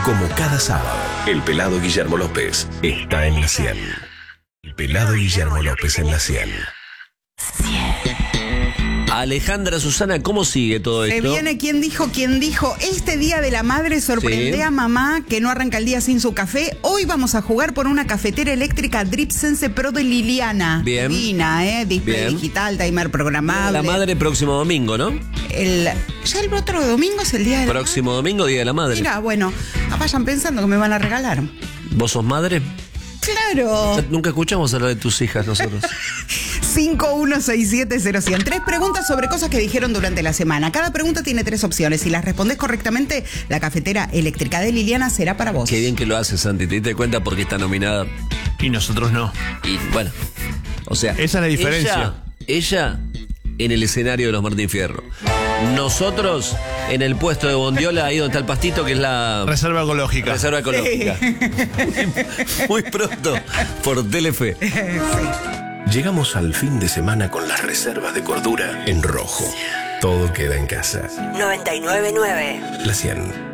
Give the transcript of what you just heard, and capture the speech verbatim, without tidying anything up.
Como cada sábado, el pelado Guillermo López está en la cien. El pelado Guillermo López en la cien. Alejandra, Susana, ¿cómo sigue todo Se esto? viene quien dijo, quien dijo, este día de la madre sorprende Sí. a mamá que no arranca el día sin su café. Hoy vamos a jugar por una cafetera eléctrica Drip Sense Pro de Liliana. Bien. Divina, ¿eh? Display Bien. digital, timer programable. La madre próximo domingo, ¿no? El, ya el otro domingo es el día de la Próximo domingo, Día de la Madre. Mira, bueno, vayan pensando que me van a regalar. ¿Vos sos madre? Claro. Nunca escuchamos hablar de tus hijas nosotros. cinco uno seis siete cero cien. Tres preguntas sobre cosas que dijeron durante la semana. Cada pregunta tiene tres opciones. Si las respondes correctamente, la cafetera eléctrica de Liliana será para vos. Qué bien que lo haces, Santi. ¿Te diste cuenta por qué está nominada? Y nosotros no. Y bueno, o sea... Esa es la diferencia. Ella, ella en el escenario de los Martín Fierro. Nosotros en el puesto de Bondiola, ahí donde está el pastito, que es la... Reserva ecológica. Reserva ecológica. Muy, muy pronto, por Telefe. Llegamos al fin de semana con las reservas de cordura en rojo. Todo queda en casa. noventa y nueve punto nueve. La cien.